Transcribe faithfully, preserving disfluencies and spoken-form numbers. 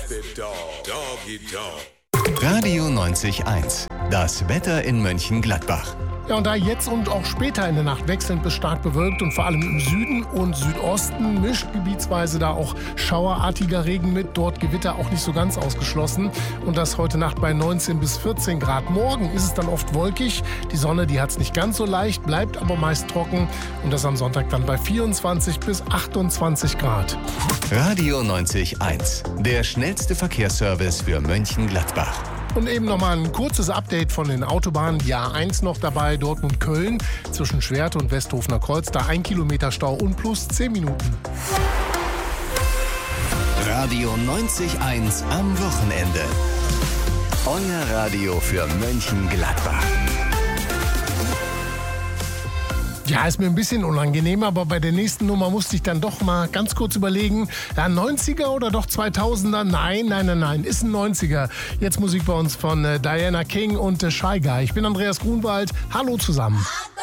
the dog. Doggy Dog. Radio neunzig Komma eins. Das Wetter in Mönchengladbach. Ja, und da jetzt und auch später in der Nacht wechselnd bis stark bewölkt und vor allem im Süden und Südosten mischt gebietsweise da auch schauerartiger Regen mit. Dort Gewitter auch nicht so ganz ausgeschlossen. Und das heute Nacht bei neunzehn bis vierzehn Grad. Morgen ist es dann oft wolkig. Die Sonne, die hat es nicht ganz so leicht, bleibt aber meist trocken. Und das am Sonntag dann bei vierundzwanzig bis achtundzwanzig Grad. Radio neunzig Komma eins. Der schnellste Verkehrsservice für Mönchengladbach. Und eben nochmal ein kurzes Update von den Autobahnen. Die A eins noch dabei, Dortmund-Köln, zwischen Schwerte und Westhofener Kreuz. Da ein Kilometer Stau und plus zehn Minuten. Radio neunzig Komma eins am Wochenende. Euer Radio für Mönchengladbach. Ja, ist mir ein bisschen unangenehm, aber bei der nächsten Nummer musste ich dann doch mal ganz kurz überlegen, ja, neunziger oder doch zweitausender? Nein, nein, nein, nein, ist ein neunziger. Jetzt Musik bei uns von äh, Diana King und äh, Shy Guy. Ich bin Andreas Grunwald. Hallo zusammen.